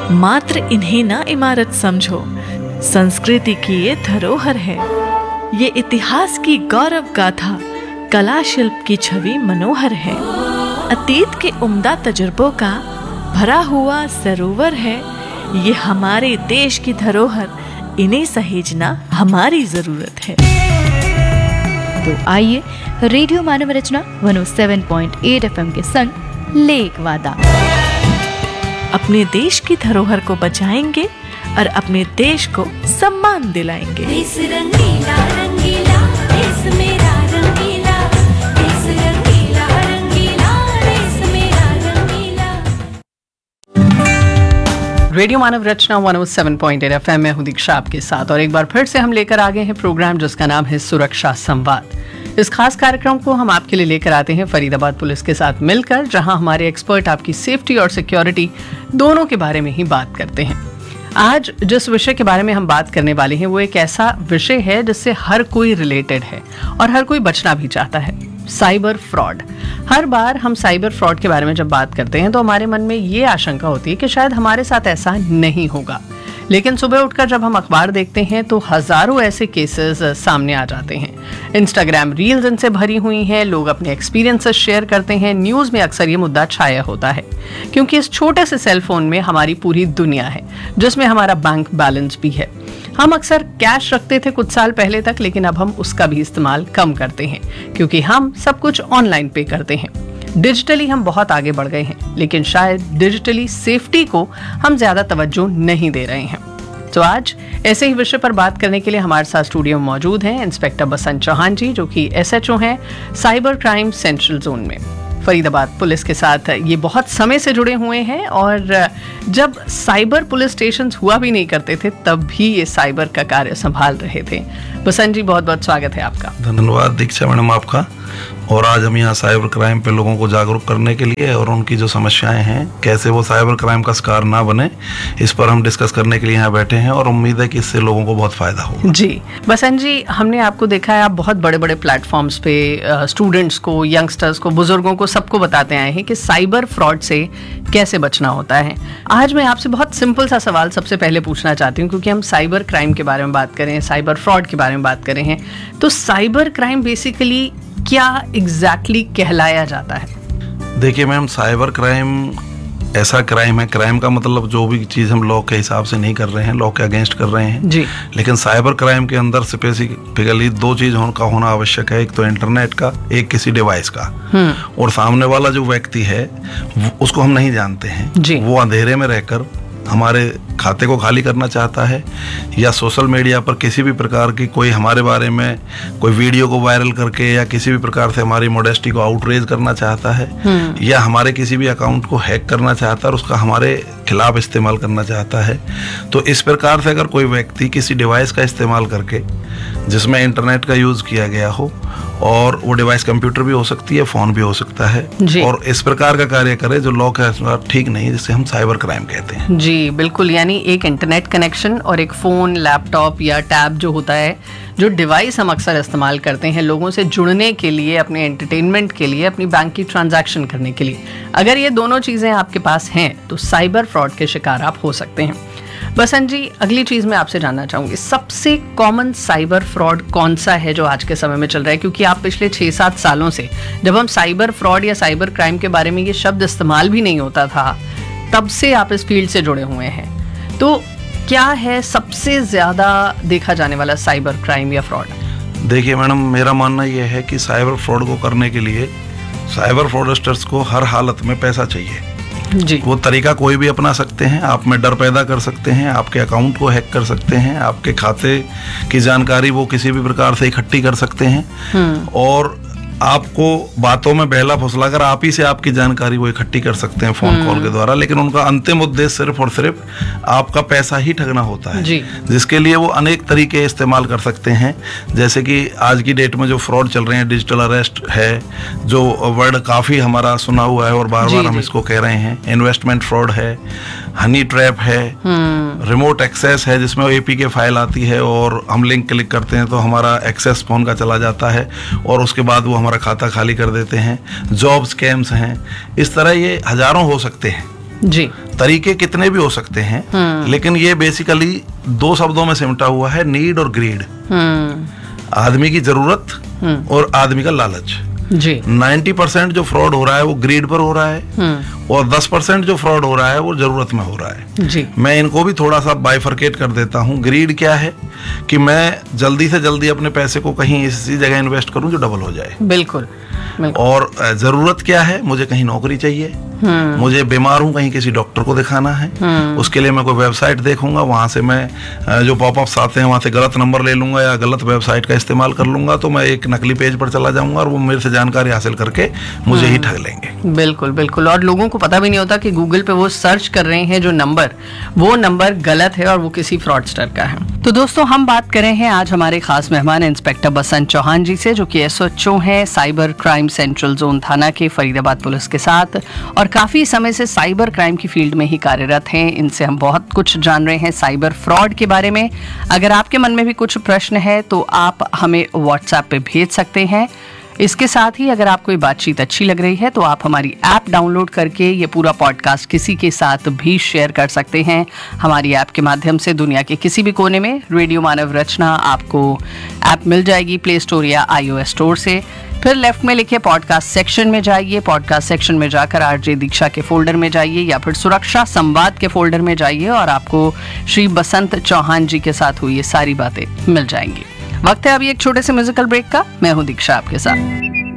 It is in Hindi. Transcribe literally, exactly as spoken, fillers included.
मात्र इन्हें ना इमारत समझो, संस्कृति की ये धरोहर है। ये इतिहास की गौरव गाथा, कला शिल्प की छवि मनोहर है। अतीत के उम्दा तजुर्बों का भरा हुआ सरोवर है। ये हमारे देश की धरोहर, इन्हें सहेजना हमारी जरूरत है। तो आइए रेडियो मानव रचना एक सौ सात पॉइंट आठ एफएम के संग लेक वादा अपने देश की धरोहर को बचाएंगे और अपने देश को सम्मान दिलाएंगे। देश रंगीला रंगीला, देश मेरा रंगीला, देश रंगीला रंगीला, देश मेरा रंगीला। रेडियो मानव रचना एक सौ सात पॉइंट आठ एफएम में हूं दीक्षा आपके साथ, और एक बार फिर से हम लेकर आ गए हैं प्रोग्राम जिसका नाम है सुरक्षा संवाद। इस खास कार्यक्रम को हम आपके लिए लेकर आते हैं फरीदाबाद पुलिस के साथ मिलकर, जहां हमारे एक्सपर्ट आपकी सेफ्टी और सिक्योरिटी दोनों के बारे में ही बात करते हैं। आज जिस विषय के बारे में हम बात करने वाले हैं वो एक ऐसा विषय है जिससे हर कोई रिलेटेड है और हर कोई बचना भी चाहता है, साइबर फ्रॉड। हर बार हम साइबर फ्रॉड के बारे में जब बात करते हैं तो हमारे मन में ये आशंका होती है कि शायद हमारे साथ ऐसा नहीं होगा, लेकिन सुबह उठकर जब हम अखबार देखते हैं तो हजारों ऐसे केसेस सामने आ जाते हैं। इंस्टाग्राम रील्स इनसे भरी हुई हैं, लोग अपने एक्सपीरियंसेस शेयर करते हैं। न्यूज़ में अक्सर ये मुद्दा छाया होता है क्योंकि इस छोटे से सेल फोन में हमारी पूरी दुनिया है, जिसमें हमारा बैंक बैलेंस भी है। हम अक्सर कैश रखते थे कुछ साल पहले तक, लेकिन अब हम उसका भी इस्तेमाल कम करते हैं क्योंकि हम सब कुछ ऑनलाइन पे करते हैं। डिजिटली हम बहुत आगे बढ़ गए हैं, लेकिन शायद डिजिटली सेफ्टी को हम ज्यादा तवज्जो नहीं दे रहे हैं। तो आज ऐसे ही विषय पर बात करने के लिए हमारे साथ स्टूडियो में मौजूद हैं इंस्पेक्टर बसंत चौहान जी, जो कि एसएचओ हैं साइबर क्राइम सेंट्रल जोन में। फरीदाबाद पुलिस के साथ ये बहुत समय से जुड़े हुए हैं, और जब साइबर पुलिस स्टेशन हुआ भी नहीं करते थे तब भी ये साइबर का कार्य संभाल रहे थे। बसंत जी, बहुत बहुत स्वागत है आपका। धन्यवाद दीक्षा मैडम आपका। और आज हम यहाँ साइबर क्राइम पे लोगों को जागरूक करने के लिए और उनकी जो समस्याएं हैं, कैसे वो साइबर क्राइम का शिकार ना बने, इस पर हम डिस्कस करने के लिए यहाँ बैठे हैं, और उम्मीद है कि इससे लोगों को बहुत फायदा होगा। जी बसंत जी, हमने आपको देखा है आप बहुत बड़े बड़े प्लेटफॉर्म्स पे स्टूडेंट्स को, यंगस्टर्स को, बुजुर्गों को, सबको बताते आए हैं कि साइबर फ्रॉड से कैसे बचना होता है। आज मैं आपसे बहुत सिंपल सा सवाल सबसे पहले पूछना चाहती हूँ, क्योंकि हम साइबर क्राइम के बारे में बात करें, साइबर फ्रॉड के बारे में बात करें हैं, तो साइबर क्राइम बेसिकली क्या एग्जैक्टली exactly कहलाया जाता है? देखिए मैम, साइबर क्राइम ऐसा क्राइम है, क्राइम का मतलब जो भी चीज़ हम लॉ के हिसाब से नहीं कर रहे हैं, लॉ के अगेंस्ट कर रहे हैं जी। लेकिन साइबर क्राइम के अंदर स्पेसिफिकली दो चीज का होना आवश्यक है, एक तो इंटरनेट का, एक किसी डिवाइस का। और सामने वाला जो व्यक्ति है उसको हम नहीं जानते हैं, वो अंधेरे में रहकर हमारे खाते को खाली करना चाहता है, या सोशल मीडिया पर किसी भी प्रकार की कोई हमारे बारे में कोई वीडियो को वायरल करके या किसी भी प्रकार से हमारी मॉडेस्टी को आउटरेज करना चाहता है, या हमारे किसी भी अकाउंट को हैक करना चाहता है और उसका हमारे खिलाफ इस्तेमाल करना चाहता है। तो इस प्रकार से अगर कोई व्यक्ति किसी डिवाइस का इस्तेमाल करके जिसमें इंटरनेट का यूज़ किया गया हो, और वो डिवाइस कंप्यूटर भी हो सकती है, फ़ोन भी हो सकता है, और इस प्रकार का कार्य करे जो लॉ के अनुसार ठीक नहीं, जिसे हम साइबर क्राइम कहते हैं। जी बिल्कुल, यानी एक इंटरनेट कनेक्शन और एक फ़ोन, लैपटॉप या टैब जो होता है, जो डिवाइस हम अक्सर इस्तेमाल करते हैं लोगों से जुड़ने के लिए, अपने एंटरटेनमेंट के लिए, अपनी बैंक की ट्रांजैक्शन करने के लिए, अगर ये दोनों चीज़ें आपके पास हैं तो साइबर फ्रॉड के शिकार आप हो सकते हैं। बसंत जी, अगली चीज़ मैं आपसे जानना चाहूँगी, सबसे कॉमन साइबर फ्रॉड कौन सा है जो आज के समय में चल रहा है? क्योंकि आप पिछले छः सात सालों से, जब हम साइबर फ्रॉड या साइबर क्राइम के बारे में ये शब्द इस्तेमाल भी नहीं होता था, तब से आप इस फील्ड से जुड़े हुए हैं, तो क्या है सबसे ज़्यादा देखा जाने वाला साइबर क्राइम या फ्रॉड? देखिए मैडम, मेरा मानना यह है कि साइबर फ्रॉड को करने के लिए साइबर फ्रॉडस्टर्स को हर हालत में पैसा चाहिए जी। वो तरीका कोई भी अपना सकते हैं, आप में डर पैदा कर सकते हैं, आपके अकाउंट को हैक कर सकते हैं, आपके खाते की जानकारी वो किसी भी प्रकार से इकट्ठी कर सकते हैं, और आपको बातों में बहला फुसलाकर आप ही से आपकी जानकारी वो इकट्ठी कर सकते हैं फोन कॉल के द्वारा, लेकिन उनका अंतिम उद्देश्य सिर्फ और सिर्फ आपका पैसा ही ठगना होता है जी। जिसके लिए वो अनेक तरीके इस्तेमाल कर सकते हैं, जैसे कि आज की डेट में जो फ्रॉड चल रहे हैं, डिजिटल अरेस्ट है, जो वर्ड काफ़ी हमारा सुना हुआ है और बार बार हम इसको कह रहे हैं, इन्वेस्टमेंट फ्रॉड है, हनी ट्रैप है, रिमोट एक्सेस है जिसमें एपीके फाइल आती है और हम लिंक क्लिक करते हैं तो हमारा एक्सेस फोन का चला जाता है और उसके बाद वो हमारा खाता खाली कर देते हैं, जॉब स्कैम्स हैं, इस तरह ये हजारों हो सकते हैं जी। तरीके कितने भी हो सकते हैं, लेकिन ये बेसिकली दो शब्दों में सिमटा हुआ है, नीड और ग्रीड। आदमी की जरूरत और आदमी का लालच। जी। नब्बे परसेंट जो फ्रॉड हो रहा है वो ग्रीड पर हो रहा है, और दस परसेंट जो फ्रॉड हो रहा है वो जरूरत में हो रहा है। जी। मैं इनको भी थोड़ा सा बाइफरकेट कर देता हूँ। ग्रीड क्या है कि मैं जल्दी से जल्दी अपने पैसे को कहीं ऐसी जगह इन्वेस्ट करूं जो डबल हो जाए। बिल्कुल, बिल्कुल। और जरूरत क्या है, मुझे कहीं नौकरी चाहिए, मुझे बीमार हूं, कहीं किसी डॉक्टर को दिखाना है, उसके लिए मैं कोई वेबसाइट देखूंगा, वहां से मैं जो पॉपअप्स आते हैं वहां से गलत नंबर ले लूंगा या गलत वेबसाइट का इस्तेमाल कर लूंगा, तो मैं एक नकली पेज पर चला जाऊंगा और वो मेरे से जानकारी हासिल करके मुझे ही ठग लेंगे। बिल्कुल, बिल्कुल। और लोगों को पता भी नहीं होता कि गूगल पे वो सर्च कर रहे हैं जो नंबर, वो नंबर गलत है और वो किसी फ्रॉडस्टर का है। तो दोस्तों, हम बात कर रहे हैं आज हमारे खास मेहमान इंस्पेक्टर बसंत चौहान जी से, जो कि एस एच ओ हैं साइबर क्राइम सेंट्रल जोन थाना के फरीदाबाद पुलिस के साथ, और काफी समय से साइबर क्राइम की फील्ड में ही कार्यरत हैं। इनसे हम बहुत कुछ जान रहे हैं साइबर फ्रॉड के बारे में। अगर आपके मन में भी कुछ प्रश्न है तो आप हमें व्हाट्सएप पे भेज सकते हैं। इसके साथ ही अगर आपको ये बातचीत अच्छी लग रही है तो आप हमारी ऐप डाउनलोड करके ये पूरा पॉडकास्ट किसी के साथ भी शेयर कर सकते हैं। हमारी ऐप के माध्यम से दुनिया के किसी भी कोने में रेडियो मानव रचना आपको ऐप मिल जाएगी प्ले स्टोर या आईओएस स्टोर से। फिर लेफ्ट में लिखे पॉडकास्ट सेक्शन में जाइए, पॉडकास्ट सेक्शन में जाकर आरजे दीक्षा के फोल्डर में जाइए या फिर सुरक्षा संवाद के फोल्डर में जाइए और आपको श्री बसंत चौहान जी के साथ हुई ये सारी बातें मिल जाएंगी। वक्त है अभी एक छोटे से म्यूजिकल ब्रेक का। मैं हूं दीक्षा आपके साथ।